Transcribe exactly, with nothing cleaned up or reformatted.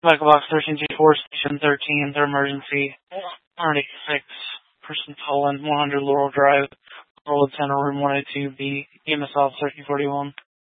Medical box thirteen G four, station thirteen, third emergency, one eighty-six, person Poland, one hundred Laurel Drive, Roll Lieutenant, room one oh two B, E M S officer thirteen forty-one.